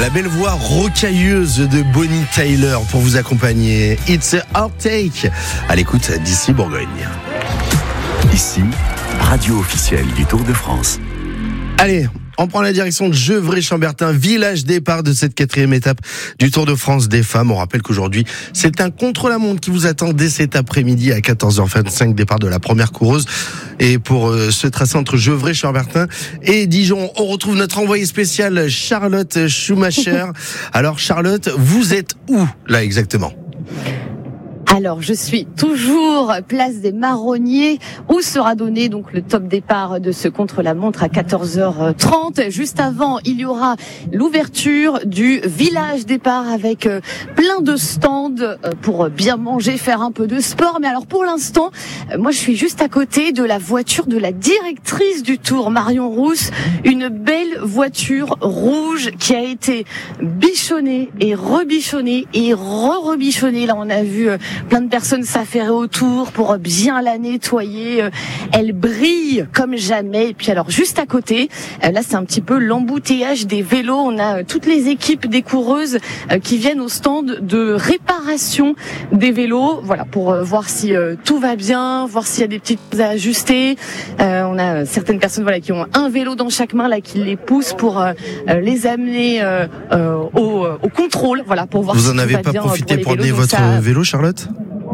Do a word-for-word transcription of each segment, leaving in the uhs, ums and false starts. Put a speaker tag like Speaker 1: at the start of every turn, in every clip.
Speaker 1: La belle voix rocailleuse de Bonnie Tyler pour vous accompagner. It's a hard take. À l'écoute d'ici Bourgogne.
Speaker 2: Ici, radio officielle du Tour de France.
Speaker 1: Allez, on prend la direction de Gevrey-Chambertin, village départ de cette quatrième étape du Tour de France des femmes. On rappelle qu'aujourd'hui, c'est un contre-la-montre qui vous attend dès cet après-midi à quatorze heures vingt-cinq, départ de la première coureuse. Et pour euh, ce tracé entre Gevrey-Chambertin et Dijon, on retrouve notre envoyée spéciale Charlotte Schumacher. Alors Charlotte, vous êtes où là exactement ?
Speaker 3: Alors, je suis toujours place des Marronniers, où sera donné donc le top départ de ce contre-la-montre à quatorze heures trente. Juste avant, il y aura l'ouverture du village départ avec plein de stands pour bien manger, faire un peu de sport. Mais alors, pour l'instant, moi, je suis juste à côté de la voiture de la directrice du Tour, Marion Rousse. Une belle voiture rouge qui a été bichonnée et rebichonnée et re-rebichonnée. Là, on a vu plein de personnes s'affairer autour pour bien la nettoyer. Elle brille comme jamais. Et puis alors juste à côté, là c'est un petit peu l'embouteillage des vélos. On a toutes les équipes des coureuses qui viennent au stand de réparation des vélos. Voilà, pour voir si tout va bien, voir s'il y a des petites choses à ajuster. Euh, on a certaines personnes voilà qui ont un vélo dans chaque main là qui les poussent pour euh, les amener euh, au, au contrôle. Voilà, pour voir
Speaker 1: Vous
Speaker 3: si
Speaker 1: en
Speaker 3: tout
Speaker 1: avez
Speaker 3: va
Speaker 1: pas
Speaker 3: bien
Speaker 1: profité
Speaker 3: pour,
Speaker 1: pour amener
Speaker 3: vélos.
Speaker 1: votre
Speaker 3: ça...
Speaker 1: vélo, Charlotte ?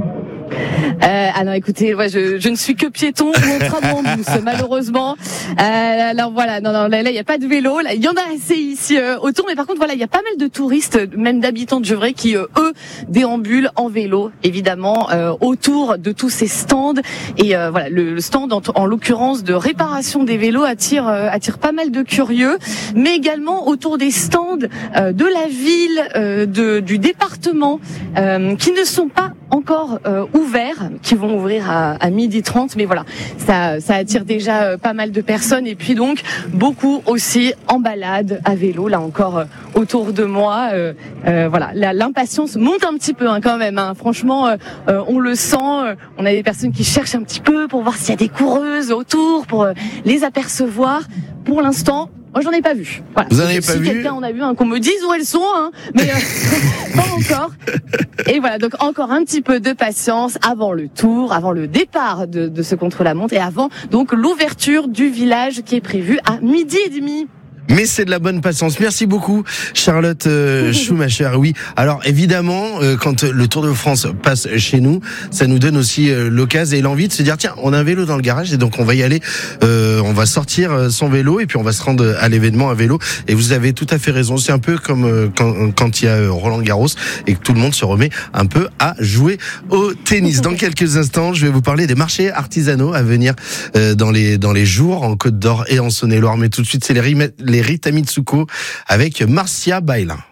Speaker 3: Euh, alors écoutez, ouais, je, je ne suis que piéton ou en train de bambousse, malheureusement. Euh, alors voilà, non, non, là, il n'y a pas de vélo. Là, il y en a assez ici euh, autour, mais par contre, voilà, il y a pas mal de touristes, même d'habitants de Gevrey, qui euh, eux déambulent en vélo, évidemment, euh, autour de tous ces stands. Et euh, voilà, le, le stand, en, en l'occurrence, de réparation des vélos attire euh, attire pas mal de curieux, mais également autour des stands euh, de la ville, euh, de, du département, euh, qui ne sont pas encore euh, ouverts, qui vont ouvrir à, à midi trente, mais voilà, ça, ça attire déjà euh, pas mal de personnes, et puis donc beaucoup aussi en balade à vélo, là encore euh, autour de moi, euh, euh, voilà, la, l'impatience monte un petit peu hein, quand même, hein. Franchement, euh, euh, on le sent, euh, on a des personnes qui cherchent un petit peu pour voir s'il y a des coureuses autour, pour euh, les apercevoir. Pour l'instant, moi, j'en ai pas vu. Voilà.
Speaker 1: Vous en avez pas
Speaker 3: si
Speaker 1: vu ?
Speaker 3: Si quelqu'un en a vu, hein, qu'on me dise où elles sont, hein, mais euh, pas encore. Et voilà, donc encore un petit peu de patience avant le tour, avant le départ de, de ce contre-la-montre et avant donc l'ouverture du village qui est prévue à midi et demi.
Speaker 1: Mais c'est de la bonne patience. Merci beaucoup, Charlotte euh, Schumacher. Oui, alors évidemment, euh, quand le Tour de France passe chez nous, ça nous donne aussi euh, l'occasion et l'envie de se dire tiens, on a un vélo dans le garage et donc on va y aller. Euh, on va sortir son vélo et puis on va se rendre à l'événement à vélo. Et vous avez tout à fait raison. C'est un peu comme euh, quand, quand il y a Roland Garros et que tout le monde se remet un peu à jouer au tennis. Dans quelques instants, je vais vous parler des marchés artisanaux à venir euh, dans les dans les jours en Côte d'Or et en Saône-et-Loire. Mais tout de suite, c'est les, les Rita Mitsuko avec Marcia Bailin.